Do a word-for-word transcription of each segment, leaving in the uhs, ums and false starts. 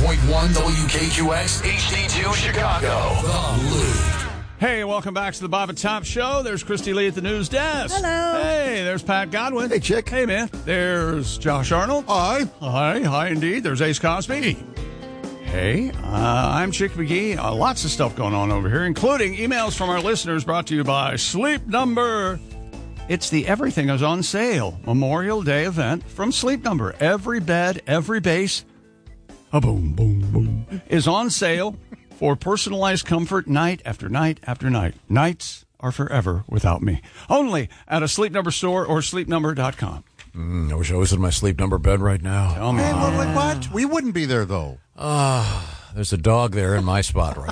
point one W K Q X H D two Chicago. The Loop. Hey, welcome back to the Bob and Top Show. There's Christy Lee at the news desk. Hello. Hey, there's Pat Godwin. Hey, Chick. Hey, man. There's Josh Arnold. Hi. Hi, hi indeed. There's Ace Cosby. Hey, uh, I'm Chick McGee. Uh, lots of stuff going on over here, including emails from our listeners brought to you by Sleep Number. It's the Everything is on Sale Memorial Day event from Sleep Number. Every bed, every base, a boom, boom, boom, is on sale for personalized comfort night after night after night. Nights are forever without me. Only at a Sleep Number store or sleep number dot com. Mm, I wish I was in my Sleep Number bed right now. Tell me. Hey, what, what, what? We wouldn't be there, though. Uh, there's a dog there in my spot right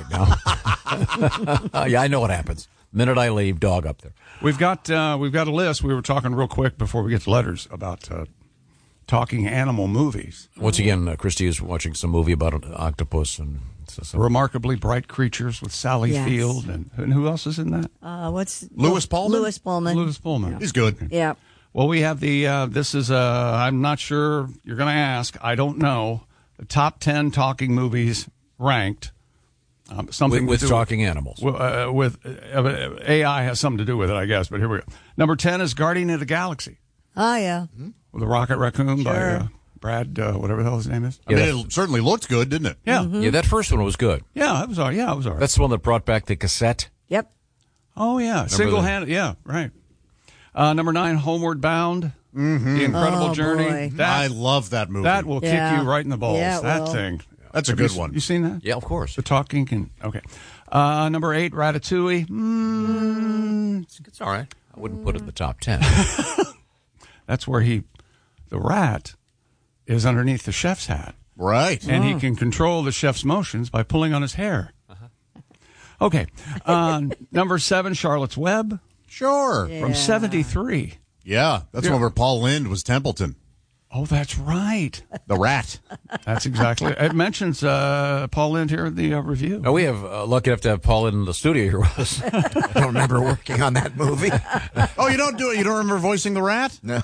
now. Yeah, I know what happens. The minute I leave, dog up there. We've got uh, we've got a list. We were talking real quick before we get to letters about uh, talking animal movies. Once again, uh, Christy is watching some movie about an octopus and so, so. Remarkably Bright Creatures with Sally Yes. Field. And, and who else is in that? Uh, what's Louis Pullman? Louis Pullman. Louis Pullman. He's good. Yeah. Well, we have the, uh, this is, uh, I'm not sure you're going to ask. I don't know. The top ten talking movies ranked. Um, something With, with to do talking animals. With, uh, with uh, A I has something to do with it, I guess. But here we go. Number ten is Guardian of the Galaxy. Oh, yeah. With the Rocket Raccoon by Sure. uh, Brad, uh, whatever the hell his name is. I mean, it certainly looked good, didn't it? Yeah. Yeah, that first one was good. Yeah, it was all right. Yeah, it was all right. That's the one that brought back the cassette. Yep. Oh, yeah. Single handed. Yeah, right. Uh, number nine, Homeward Bound. Mm-hmm. The Incredible Oh, Journey. boy. That, I love that movie. that will Yeah. kick you right in the balls. Yeah, it that will. thing. That's a Have good you, one. You seen that? Yeah, of course. The talking can. Okay. Uh, number eight, Ratatouille. Mm, It's all right. I wouldn't put it in the top ten. that's where he, the rat, is underneath the chef's hat. Right. And he can control the chef's motions by pulling on his hair. Okay. Uh, number seven, Charlotte's Web Sure. from Yeah. seventy-three. Yeah, that's Yeah. one where Paul Lynde was Templeton, Oh, that's right. the rat. That's exactly. It mentions uh, Paul Lynde here in the uh, review. Now, we have uh, lucky enough to have Paul in the studio here with us. I don't remember working on that movie. Oh, you don't do it? You don't remember voicing the rat? No.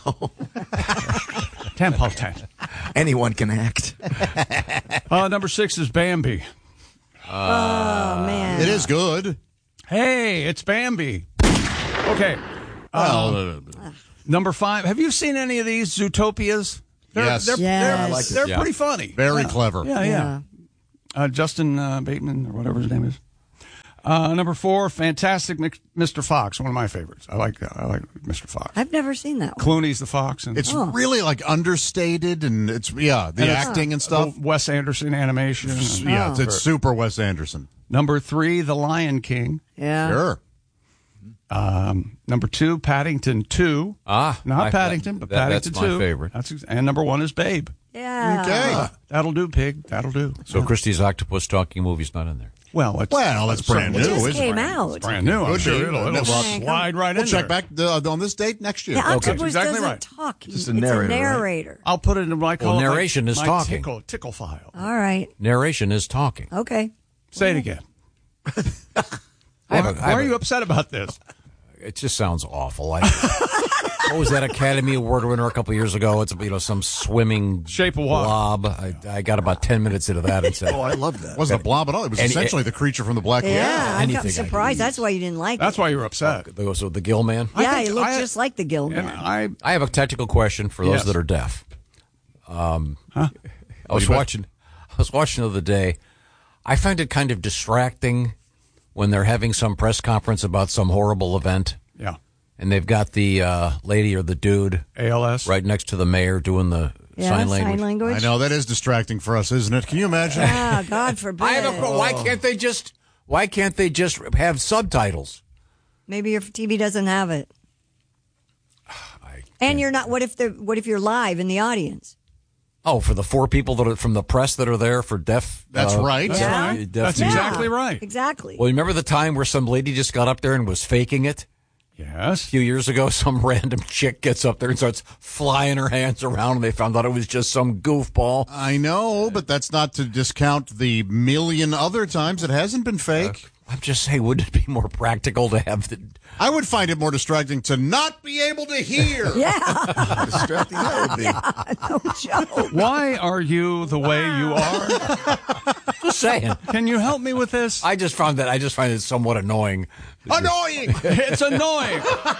Ten, Paul, ten. Anyone can act. Uh, number six is Bambi. Oh, man. It is good. Hey, it's Bambi. Okay. Well, uh, Number five. Have you seen any of these Zootopias? They're, Yes. They're, Yes. they're, I like they're Yeah. pretty funny. very yeah. clever. Yeah, yeah. Yeah. Uh, Justin uh, Bateman, or whatever his name is. Uh, number four, Fantastic Mc- Mister Fox, one of my favorites. I like I like Mister Fox. I've never seen that one. Clooney's the Fox. And, It's Oh. really like understated, and it's yeah, the And it's- acting and stuff. Oh, Wes Anderson animation. and- Yeah, it's, it's super Wes Anderson. Number three, The Lion King. Yeah. Sure. Um, number two, Paddington two. Ah, Not I- Paddington, but that- Paddington that's my two. favorite. That's ex- and number one is Babe. Yeah. Okay. That'll do, pig. That'll do. So Christie's octopus talking movie's not in there. Well, it's, Well, that's brand It new, just isn't came it? out. brand new. I'm Could sure be. it'll, it'll Well, slide right We'll in check there. back uh, on this date next year. The octopus exactly doesn't right. talk. Just a it's narrator, a right? narrator. I'll put it in my call Well, it my- narration is my talking. Tickle, tickle file. All right. Narration is talking. Okay. Say it again. I Why, have a- I why have are a- you upset about this? It just sounds awful. I, what was that Academy Award winner a couple years ago? It's you know some swimming Shape of Water. blob. I, I got about ten minutes into that and said, Oh, I love that. It wasn't a blob at all. It was Any- essentially the creature from the Black Yeah. Lagoon. I'm anything I kind of can surprised. use. That's why you didn't like That's it. why you were upset. "So the Gill Man." I Yeah, think- he looked I- just like the Gill And Man. I, I have a technical question for those Yes. that are deaf. Um, Huh? I was you got? watching. I was watching the other day. I find it kind of distracting when they're having some press conference about some horrible event, yeah, and they've got the uh, lady or the dude A L S. right next to the mayor doing the yeah, sign language. Sign language. I know that is distracting for us, isn't it? Can you imagine? Ah, God forbid. I have a. Why can't they just? Why can't they just have subtitles? Maybe your T V doesn't have it. I And you're not. What if the? What if you're live in the audience? Oh, for the four people that are from the press that are there for deaf. That's uh, right. That's Yeah. right. deaf That's music. exactly right. Exactly. Well, you remember the time where some lady just got up there and was faking it? Yes. A few years ago, some random chick gets up there and starts flying her hands around, and they found out it was just some goofball. I know, but that's not to discount the million other times it hasn't been fake. I I'm just saying, wouldn't it be more practical to have the... I would find it more distracting to not be able to hear. Yeah. Distracting that would be. Yeah, no joke. Why are you the way you are? Just saying. Can you help me with this? I just found that I just find it somewhat annoying. Annoying. It's annoying.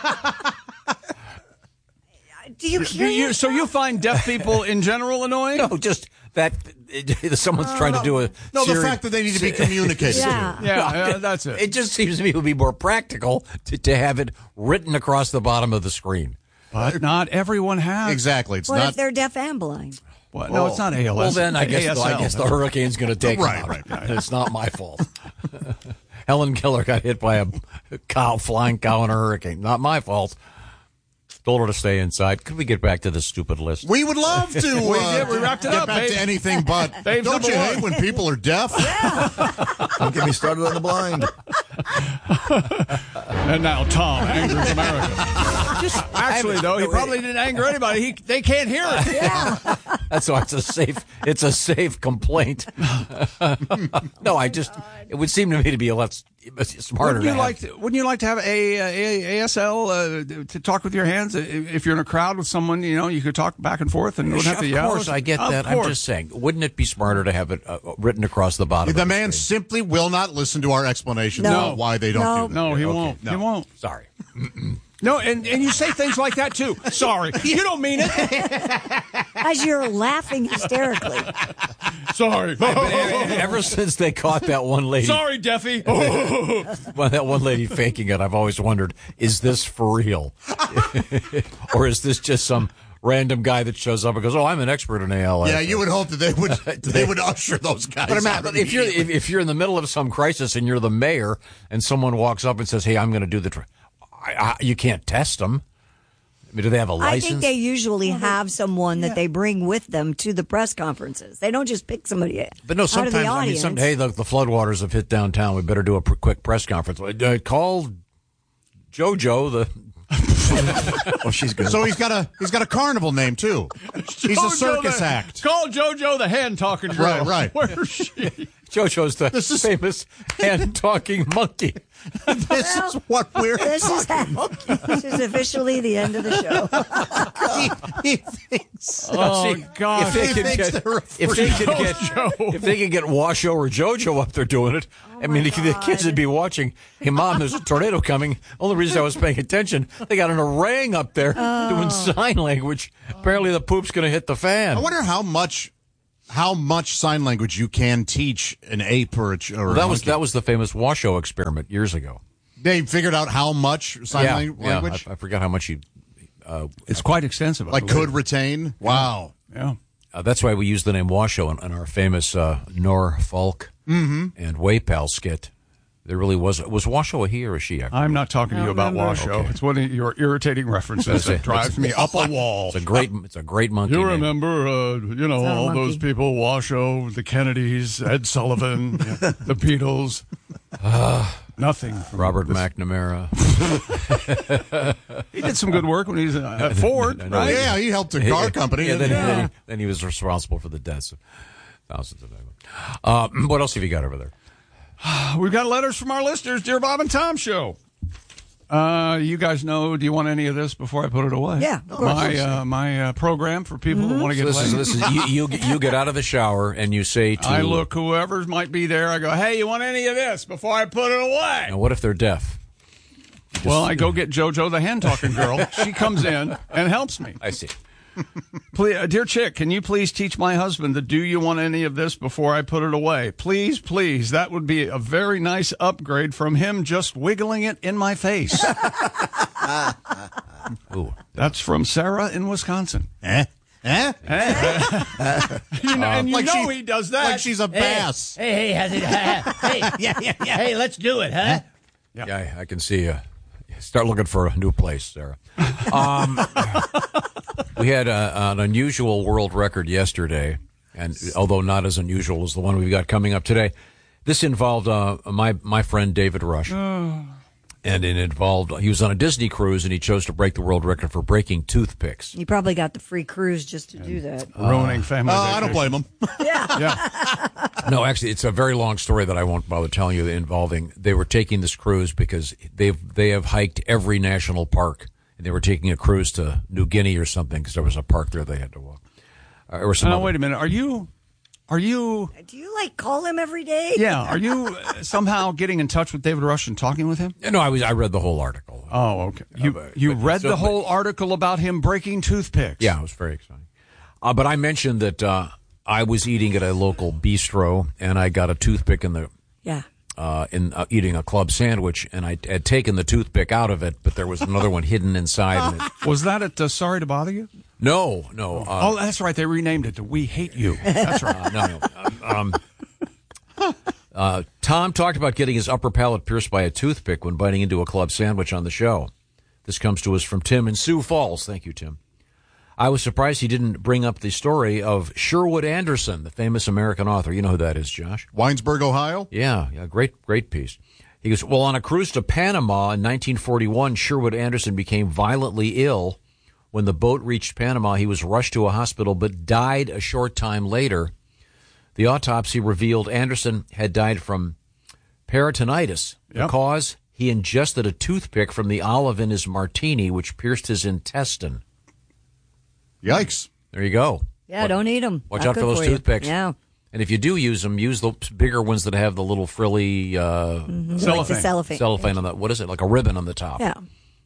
Do you Do hear you, so you find deaf people in general annoying? No, just that it, someone's trying to do a No, the seri- fact that they need to be communicated. Yeah. Yeah, yeah, that's it. It just seems to me it would be more practical to, to have it written across the bottom of the screen. But not everyone has. Exactly. It's What not. if they're deaf and blind? What? No, it's not A L S. Well, then I It's guess A S L. I guess the hurricane's going to take Right, them out. right. It's not my fault. Helen Keller got hit by a cow, flying cow in a hurricane. Not my fault. Told her to stay inside. Could we get back to this stupid list? We would love to. We uh, did. We wrapped it get up, back babe. to anything but. Babe's Don't number you one. hate when people are deaf? Don't get me started on the blind. And now Tom angers America. Just actually, though, he probably didn't anger anybody. He, they can't hear it. Yeah. That's why it's a safe. It's a safe complaint. No, I just. It would seem to me to be a lot smarter. Wouldn't you to like? have- To, wouldn't you like to have a, a, A S L uh, to talk with your hands? If you're in a crowd with someone, you know, you could talk back and forth and wouldn't have to Of yell. course, I get Of that. I'm course. just saying, wouldn't it be smarter to have it uh, written across the bottom? The of the man screen? simply will not listen to our explanations No. about why they don't No. do that. No, he Okay, won't. no. He won't. Sorry. No, and, and you say things like that too. Sorry, you don't mean it. As you're laughing hysterically. Sorry. Ever since they caught that one lady, Sorry, Deafy. well, that one lady faking it, I've always wondered: is this for real, or is this just some random guy that shows up and goes, "Oh, I'm an expert in A L S"? Yeah, you would hope that they would they would usher those guys. But, out but if you're if, if you're in the middle of some crisis and you're the mayor and someone walks up and says, "Hey, I'm going to do the," tr-, I, I, you can't test them. I mean, do they have a I license? think they usually have someone that they bring with them to the press conferences. They don't just pick somebody But no, out of sometimes the I mean, audience. some, hey, the, the floodwaters have hit downtown. We better do a pr- quick press conference. Uh, call JoJo the. Well, she's good. So he's got a he's got a carnival name too. He's a JoJo circus the- act. Call JoJo the hand talking girl. Right, right. Where's she? JoJo's the This is- famous hand talking monkey. This is what we're. This is how, this is officially the end of the show. he, he thinks. Oh, See, gosh. If they He could thinks get, they're if they could get, JoJo. if they could get Washo or JoJo up there doing it, I mean, the, the kids would be watching. Hey, Mom, there's a tornado coming. Only reason I was paying attention, they got an orang up there doing sign language. Apparently, the poop's going to hit the fan. I wonder how much how much sign language you can teach an ape or a, ch- or Well, a that was monkey. that was the famous Washo experiment years ago. They figured out how much sign yeah, lang- yeah, language I, I forgot how much he. Uh, It's quite extensive. I like believe. could retain. Wow. Yeah. uh, that's why we use the name Washo in, in our famous uh, Norfolk and Waypal skit. There really was was Washo a he or a she? I I'm not talking to you about Washo. Okay. It's one of your irritating references that drives me up a wall. It's a great it's a great monkey. You name. remember, uh, you know, not a all those monkey. people, Washo, the Kennedys, Ed Sullivan, the Beatles. Nothing. from Robert this- McNamara. He did some good work when he was at Ford, I know. right? Yeah, he helped a car company. Yeah, then, Yeah. Then, he, then he was responsible for the deaths of thousands of them. Uh, what else have you got over there? We've got letters from our listeners, Dear Bob and Tom Show. Uh, you guys know, do you want any of this before I put it away? Yeah, of course. My, uh, my uh, program for people who want to get This is, laid. this is you, you. You get out of the shower and you say to. I look whoever might be there. I go, hey, you want any of this before I put it away? Now, what if they're deaf? Well, I go get JoJo, the hand talking girl. She comes in and helps me. I see. Please, uh, dear Chick, can you please teach my husband the do you want any of this before I put it away? Please, please. That would be a very nice upgrade from him just wiggling it in my face. Ooh. That's from Sarah in Wisconsin. Eh? Eh? You know, and you Like know she- he does that. Like she's a bass. Hey, hey, how's it? hey, yeah, yeah, yeah. Hey, let's do it, huh? Yeah, I, I can see. Uh, start looking for a new place, Sarah. Um, we had a, an unusual world record yesterday, and although not as unusual as the one we've got coming up today, this involved uh, my my friend David Rush. And it involved, he was on a Disney cruise and he chose to break the world record for breaking toothpicks. You probably got the free cruise just to do that. Ruining family. Uh, I don't blame him. Yeah. Yeah. No, actually, it's a very long story that I won't bother telling you involving, they were taking this cruise because they've, they have hiked every national park. And they were taking a cruise to New Guinea or something because there was a park there they had to walk. Uh, or some No, other- wait a minute. Are you, are you, Do you like call him every day? yeah, are you uh, somehow getting in touch with David Rush and talking with him? No, I was. I read the whole article. Oh, okay. You, but- you but- read so- the whole article about him breaking toothpicks? Yeah, it was very exciting. Uh, but I mentioned that uh, I was eating at a local bistro, and I got a toothpick in the Yeah. uh, in uh, eating a club sandwich, and I had taken the toothpick out of it, but there was another one hidden inside. And it, Was that at uh, Sorry to Bother You? no, no, uh, Oh, that's right. They renamed it to We Hate You. That's right. uh, no, no. Um, uh, Tom talked about getting his upper palate pierced by a toothpick when biting into a club sandwich on the show. This comes to us from Tim in Sioux Falls. Thank you, Tim. I was surprised he didn't bring up the story of Sherwood Anderson, the famous American author. You know who that is, Josh? Winesburg, Ohio? Yeah, yeah, great, great piece. He goes, well, on a cruise to Panama in nineteen forty-one, Sherwood Anderson became violently ill. When the boat reached Panama, he was rushed to a hospital but died a short time later. The autopsy revealed Anderson had died from peritonitis. The Yep. cause, he ingested a toothpick from the olive in his martini, which pierced his intestine. Yikes. There you go. Yeah, don't eat them. Watch out for those toothpicks. Yeah. And if you do use them, use the bigger ones that have the little frilly uh, Like the Cellophane. cellophane. cellophane on the, what is it, like a ribbon on the top. Yeah.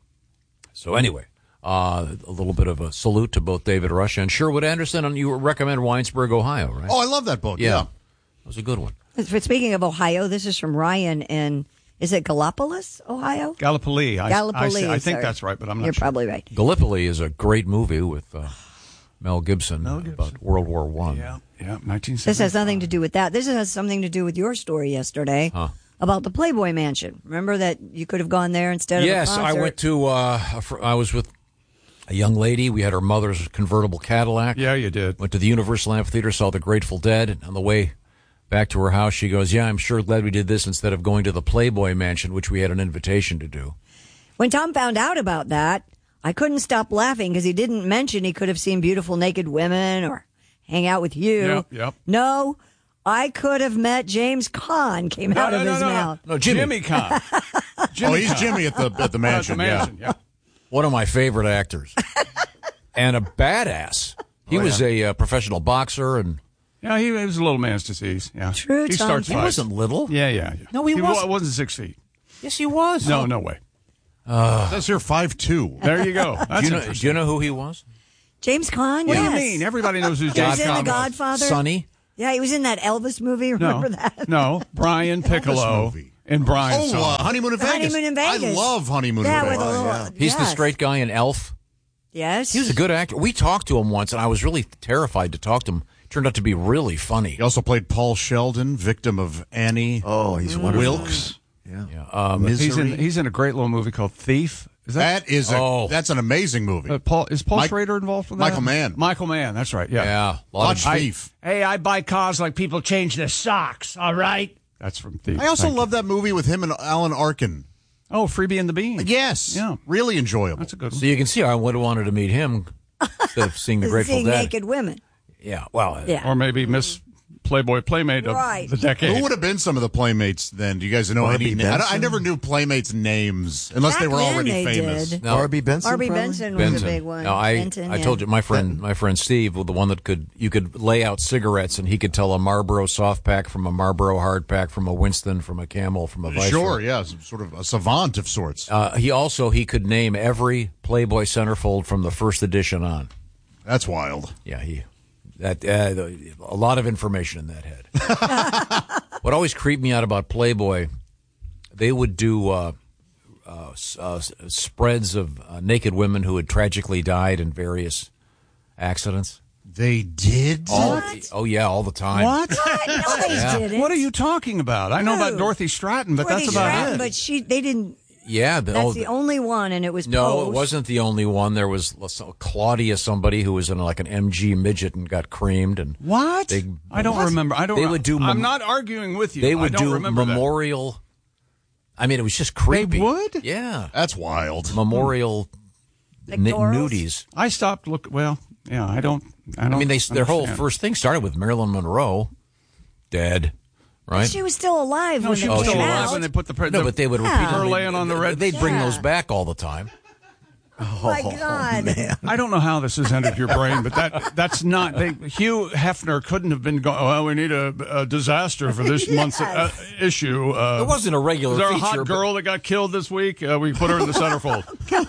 So anyway, uh, a little bit of a salute to both David Rush and Sherwood Anderson, and you recommend Winesburg, Ohio, right? Oh, I love that book. Yeah. That was a good one. For speaking of Ohio, this is from Ryan in, is it Gallipolis, Ohio? Gallipoli. I, Gallipoli. I, I think sorry. that's right, but I'm not You're sure. probably right. Gallipoli is a great movie with uh, Mel Gibson, about World War One. Yeah, yeah, nineteen seventy. This has nothing to do with that. This has something to do with your story yesterday Huh. about the Playboy Mansion. Remember that you could have gone there instead Yes, of a I concert? went to. Uh, a fr- I was with a young lady. We had her mother's convertible Cadillac. Yeah, you did. Went to the Universal Amphitheater, saw the Grateful Dead, and on the way back to her house, she goes, "Yeah, I'm sure glad we did this instead of going to the Playboy Mansion, which we had an invitation to do." When Tom found out about that, I couldn't stop laughing because he didn't mention he could have seen beautiful naked women or hang out with you. Yep, yep. No, I could have met James Caan came No, out no, of no, his no, mouth. No, Jimmy. Jimmy Kahn. Oh, he's Jimmy at the at the At the mansion. mansion, yeah. One of my favorite actors, and a badass. He Oh, was yeah. a uh, professional boxer, and Yeah, he, he was a little man's disease. Yeah, True, He Tom. starts He fights. wasn't little. Yeah, yeah, yeah. No, he wa- wasn't. wasn't six feet. Yes, he was. No, no way. It says here five two. There you go. Do That's you, know, interesting. do you know who he was? James Caan, What yes. do you mean? Everybody knows who He James was in Caan The was. Godfather. Sonny. Yeah, he was in that Elvis movie. No, Remember that? no. Brian Piccolo movie. in Brian's Oh, song. uh, Honeymoon in Vegas. Honeymoon in Vegas. I love Honeymoon yeah, in with Vegas. a little, yeah. He's the yes. straight guy in Elf. Yes. He was a good actor. We talked to him once, and I was really terrified to talk to him. Turned out to be really funny. He also played Paul Sheldon, victim of Annie Oh, he's wonderful. Wilkes. Yeah. Um, He's Misery. in, he's in a great little movie called Thief. Is that, That is a, Oh. that's an amazing movie. uh, Paul? Is Paul Mike- Schrader involved with that? Michael Mann. Michael Mann. That's right. Yeah. yeah, a lot Watch of, I- Thief. Hey, I buy cars like people change their socks, all right? That's from Thief. I also Thank you. love that movie with him and Alan Arkin. Oh, Freebie and the Bean. Yes. Yeah. Really enjoyable. That's a good one. so you can see I would have wanted to meet him instead of seeing the Grateful Seeing Dead. naked women. Yeah, well, Yeah. Or maybe Miss Playboy Playmate of Right. the decade. Who would have been some of the Playmates then? Do you guys know Barbie any? I, don't- I Benson? never knew Playmates' names unless Back they were then already they famous. did. No. Barbie Benson. Barbie probably? Benson was Benson. a big one. No, I Benton, I yeah. told you my friend my friend Steve, the one that could you could lay out cigarettes and he could tell a Marlboro soft pack from a Marlboro hard pack from a Winston from a Camel from a Viceroy. Sure, yeah, some sort of a savant of sorts. Uh, he also he could name every Playboy centerfold from the first edition on. That's wild. Yeah, he that uh, a lot of information in that head. What always creeped me out about Playboy, they would do uh, uh, s- uh, s- spreads of uh, naked women who had tragically died in various accidents. They did. All, oh yeah, all the time. What? No, they Yeah. didn't. What are you talking about? I know Who? about Dorothy Stratton, but Dorothy that's about Stratton, it. But she, they didn't. Yeah, the, That's oh, the only one, and it was no, post. it wasn't the only one. There was Claudia, somebody who was in like an M G midget and got creamed, and What? They- I don't What? remember. I don't. They would do I'm mem- not arguing with you. they would I don't do remember that. memorial I mean, it was just creepy. They would? Yeah. That's wild. Memorial n- Pictorials? Mm. nudies. I stopped look. Well, yeah, I don't. I don't. I mean, they their whole understand. first thing started with Marilyn Monroe, dead, right? She was still alive No, when she they was Oh, still came she alive out. when they put the. pre- No, the but they would Yeah. repeat her them. laying on the red. They'd bring Yeah. those back all the time. Oh, my God. I don't know how this has entered your brain, but that that's not. They, Hugh Hefner couldn't have been going. Well, we need a, a disaster for this month's uh, issue. Uh, It wasn't a regular Was there a feature. hot but- girl that got killed this week? Uh, we put her in the centerfold.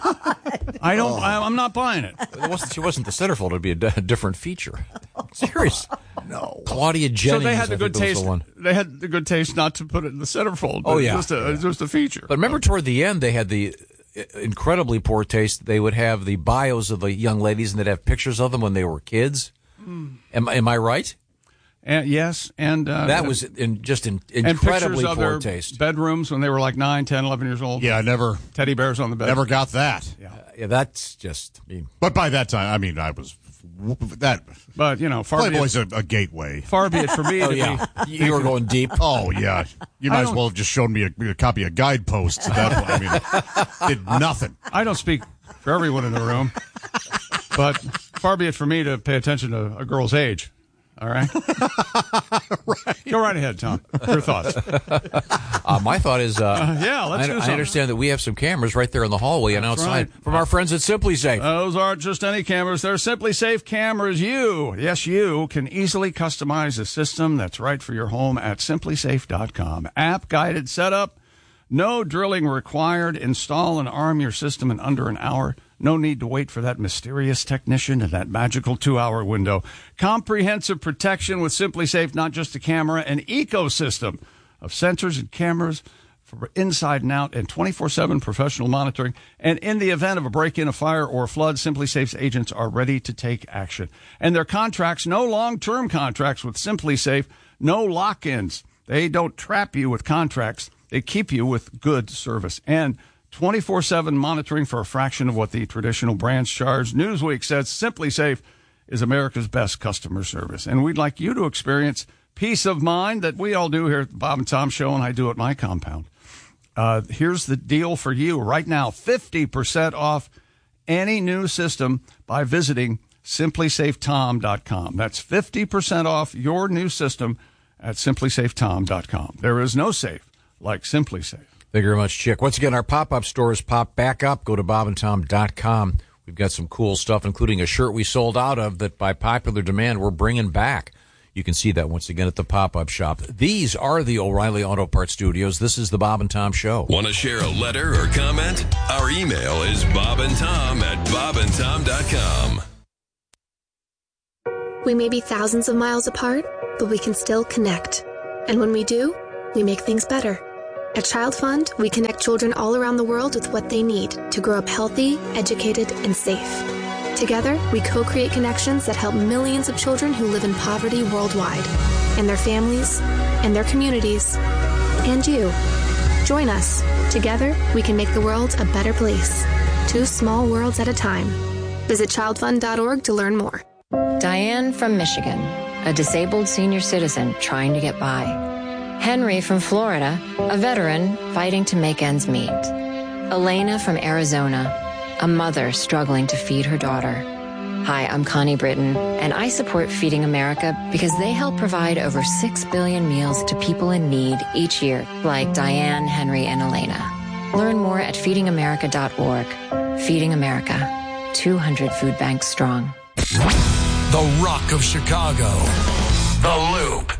I don't. I, I'm not buying it. It wasn't, she wasn't the centerfold. It'd be a, d- a different feature. Serious. No. Claudia Jennings. So they had the I good think, was taste. the one. They had the good taste not to put it in the centerfold. Oh, but yeah. just a, just a feature. But remember, toward the end, they had the uh, incredibly poor taste. They would have the bios of the young ladies, and they'd have pictures of them when they were kids. Mm. Am, am I right? And, yes, and uh, That was in, just in, and incredibly pictures of poor their taste. bedrooms when they were like nine, ten, eleven years old. Yeah, I never, Teddy bears on the bed. never got that. Uh, yeah, that's just. I mean, But by that time, I mean, I was that. But you know, far be, Playboy's it, a, a gateway. far be it for me oh to yeah, be. you were going deep. Oh yeah, you might as don't- well have just shown me a, a copy of Guideposts at that point. I mean, did nothing. I don't speak for everyone in the room, but far be it for me to pay attention to a girl's age. All right, right. Go right ahead, Tom. Your thoughts? Uh, my thought is, uh, yeah, let's I, do I something. understand that we have some cameras right there in the hallway and That's outside right. from our friends at Simply Safe. Those aren't just any cameras. They're Simply Safe cameras. You, yes, you can easily customize a system that's right for your home at simply safe dot com. App guided setup. No drilling required. Install and arm your system in under an hour. No need to wait for that mysterious technician in that magical two-hour window. Comprehensive protection with Simply Safe, not just a camera, an ecosystem of sensors and cameras for inside and out and twenty-four seven professional monitoring. And in the event of a break-in, a fire, or a flood, Simply Safe's agents are ready to take action. And their contracts, no long-term contracts with Simply Safe, no lock-ins. They don't trap you with contracts. They keep you with good service. And twenty-four seven monitoring for a fraction of what the traditional brands charge. Newsweek says Simply Safe is America's best customer service. And we'd like you to experience peace of mind that we all do here at the Bob and Tom Show, and I do at my compound. Uh, here's the deal for you right now. fifty percent off any new system by visiting simply safe tom dot com. That's fifty percent off your new system at simply safe tom dot com. There is no safe like Simply Safe. Thank you very much, Chick. Once again, our pop-up stores pop back up. Go to bob and tom dot com. We've got some cool stuff, including a shirt we sold out of that by popular demand we're bringing back. You can see that once again at the pop-up shop. These are the O'Reilly Auto Parts Studios. This is the Bob and Tom Show. Want to share a letter or comment? Our email is bobandtom at bob and tom dot com. We may be thousands of miles apart, but we can still connect. And when we do, we make things better. At Child Fund, we connect children all around the world with what they need to grow up healthy, educated, and safe. Together, we co-create connections that help millions of children who live in poverty worldwide, and their families, and their communities, and you. Join us. Together, we can make the world a better place. Two small worlds at a time. Visit child fund dot org to learn more. Diane from Michigan, a disabled senior citizen trying to get by. Henry from Florida, a veteran fighting to make ends meet. Elena from Arizona, a mother struggling to feed her daughter. Hi, I'm Connie Britton, and I support Feeding America because they help provide over six billion meals to people in need each year, like Diane, Henry, and Elena. Learn more at feeding america dot org. Feeding America, two hundred food banks strong. The Rock of Chicago. The Loop.